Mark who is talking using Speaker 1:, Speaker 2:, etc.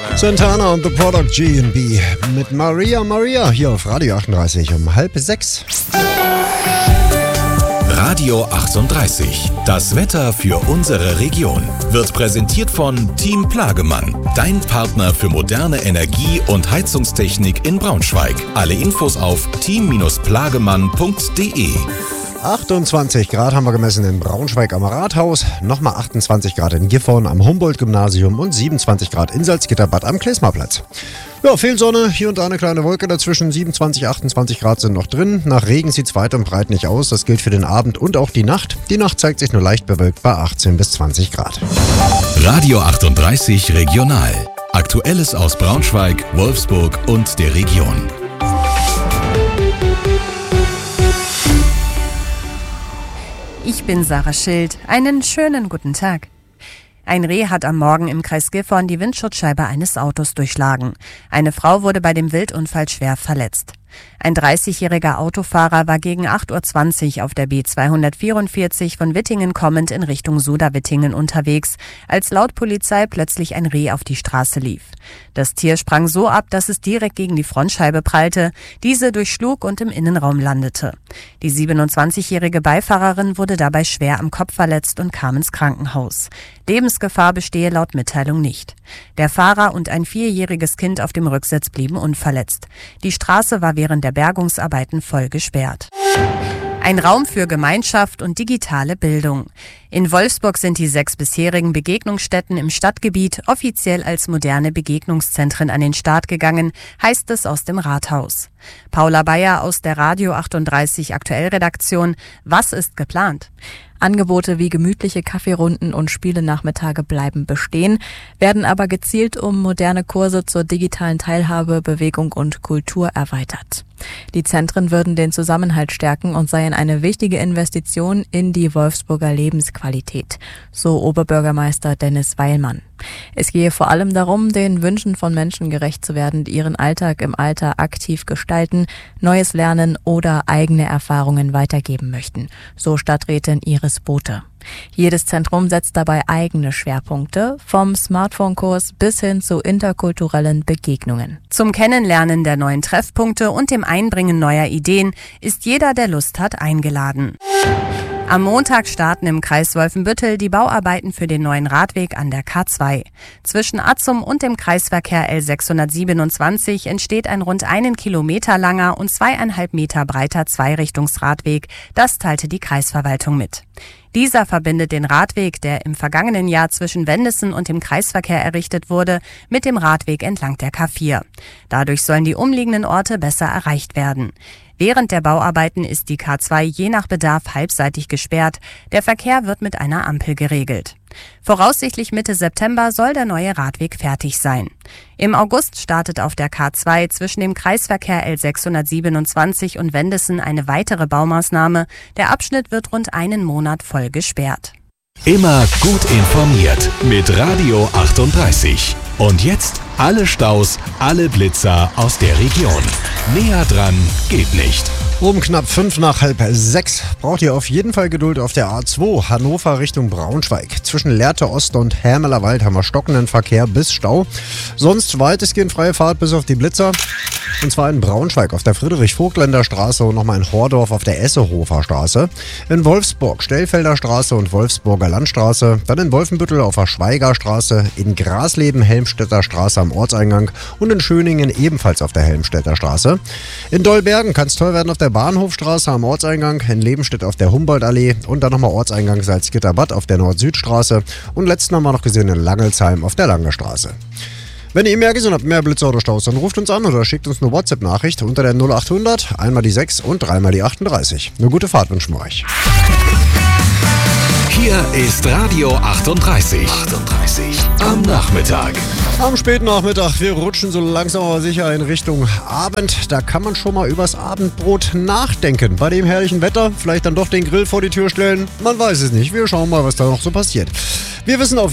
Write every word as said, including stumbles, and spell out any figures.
Speaker 1: Santana und The Product G and B mit Maria Maria hier auf Radio achtunddreißig um halb sechs.
Speaker 2: Radio achtunddreißig. Das Wetter für unsere Region wird präsentiert von Team Plagemann, dein Partner für moderne Energie- und Heizungstechnik in Braunschweig. Alle Infos auf team plagemann punkt de.
Speaker 1: achtundzwanzig Grad haben wir gemessen in Braunschweig am Rathaus, nochmal achtundzwanzig Grad in Gifhorn am Humboldt-Gymnasium und siebenundzwanzig Grad in Salzgitterbad am Klesmarplatz. Ja, viel Sonne, hier und da eine kleine Wolke dazwischen, siebenundzwanzig, achtundzwanzig Grad sind noch drin. Nach Regen sieht es weit und breit nicht aus, das gilt für den Abend und auch die Nacht. Die Nacht zeigt sich nur leicht bewölkt bei achtzehn bis zwanzig Grad.
Speaker 2: Radio achtunddreißig Regional. Aktuelles aus Braunschweig, Wolfsburg und der Region.
Speaker 3: Ich bin Sarah Schild. Einen schönen guten Tag. Ein Reh hat am Morgen im Kreis Gifhorn die Windschutzscheibe eines Autos durchschlagen. Eine Frau wurde bei dem Wildunfall schwer verletzt. Ein dreißigjähriger Autofahrer war gegen acht Uhr zwanzig auf der B zweihundertvierundvierzig von Wittingen kommend in Richtung Suderwittingen unterwegs, als laut Polizei plötzlich ein Reh auf die Straße lief. Das Tier sprang so ab, dass es direkt gegen die Frontscheibe prallte, diese durchschlug und im Innenraum landete. Die siebenundzwanzigjährige Beifahrerin wurde dabei schwer am Kopf verletzt und kam ins Krankenhaus. Lebensgefahr bestehe laut Mitteilung nicht. Der Fahrer und ein vierjähriges Kind auf dem Rücksitz blieben unverletzt. Die Straße war während der Bergungsarbeiten voll gesperrt. Ein Raum für Gemeinschaft und digitale Bildung. In Wolfsburg sind die sechs bisherigen Begegnungsstätten im Stadtgebiet offiziell als moderne Begegnungszentren an den Start gegangen, heißt es aus dem Rathaus. Paula Bayer aus der Radio achtunddreißig Aktuellredaktion. Was ist geplant?
Speaker 4: Angebote wie gemütliche Kaffeerunden und Spielenachmittage bleiben bestehen, werden aber gezielt um moderne Kurse zur digitalen Teilhabe, Bewegung und Kultur erweitert. Die Zentren würden den Zusammenhalt stärken und seien eine wichtige Investition in die Wolfsburger Lebensqualität, so Oberbürgermeister Dennis Weilmann. Es gehe vor allem darum, den Wünschen von Menschen gerecht zu werden, die ihren Alltag im Alter aktiv gestalten, Neues lernen oder eigene Erfahrungen weitergeben möchten, so Stadträtin Iris Bote. Jedes Zentrum setzt dabei eigene Schwerpunkte, vom Smartphone-Kurs bis hin zu interkulturellen Begegnungen.
Speaker 3: Zum Kennenlernen der neuen Treffpunkte und dem Einbringen neuer Ideen ist jeder, der Lust hat, eingeladen. Am Montag starten im Kreis Wolfenbüttel die Bauarbeiten für den neuen Radweg an der K zwei. Zwischen Atzum und dem Kreisverkehr L sechshundertsiebenundzwanzig entsteht ein rund einen Kilometer langer und zweieinhalb Meter breiter Zweirichtungsradweg. Das teilte die Kreisverwaltung mit. Dieser verbindet den Radweg, der im vergangenen Jahr zwischen Wendessen und dem Kreisverkehr errichtet wurde, mit dem Radweg entlang der K vier. Dadurch sollen die umliegenden Orte besser erreicht werden. Während der Bauarbeiten ist die K zwei je nach Bedarf halbseitig gesperrt. Der Verkehr wird mit einer Ampel geregelt. Voraussichtlich Mitte September soll der neue Radweg fertig sein. Im August startet auf der K zwei zwischen dem Kreisverkehr L sechshundertsiebenundzwanzig und Wendessen eine weitere Baumaßnahme. Der Abschnitt wird rund einen Monat voll gesperrt.
Speaker 2: Immer gut informiert mit Radio achtunddreißig. Und jetzt alle Staus, alle Blitzer aus der Region. Näher dran geht nicht.
Speaker 1: Um knapp fünf nach halb sechs braucht ihr auf jeden Fall Geduld auf der A zwei Hannover Richtung Braunschweig. Zwischen Lehrte Ost und Hermelerwald haben wir stockenden Verkehr bis Stau. Sonst weitestgehend freie Fahrt bis auf die Blitzer. Und zwar in Braunschweig auf der Friedrich-Vogtländer Straße und nochmal in Hordorf auf der Essehofer Straße. In Wolfsburg Stellfelder Straße und Wolfsburger Landstraße. Dann in Wolfenbüttel auf der Schweiger Straße. In Grasleben Helmstedter Straße am Ortseingang. Und in Schöningen ebenfalls auf der Helmstedter Straße. In Dolbergen kann es toll werden auf der Bahnhofstraße am Ortseingang. In Lebenstedt auf der Humboldtallee. Und dann nochmal Ortseingang Salzgitterbad auf der Nord-Süd-Straße. Und letzten haben wir noch gesehen in Langelsheim auf der Lange Straße. Wenn ihr mehr gesehen habt, mehr Blitzer oder Staus, dann ruft uns an oder schickt uns eine WhatsApp-Nachricht unter der null achthundert, einmal die sechs und dreimal die achtunddreißig. Eine gute Fahrt wünschen wir euch.
Speaker 2: Hier ist Radio achtunddreißig. achtunddreißig am Nachmittag.
Speaker 1: Am späten Nachmittag, wir rutschen so langsam aber sicher in Richtung Abend. Da kann man schon mal übers Abendbrot nachdenken. Bei dem herrlichen Wetter vielleicht dann doch den Grill vor die Tür stellen. Man weiß es nicht. Wir schauen mal, was da noch so passiert. Wir wissen auf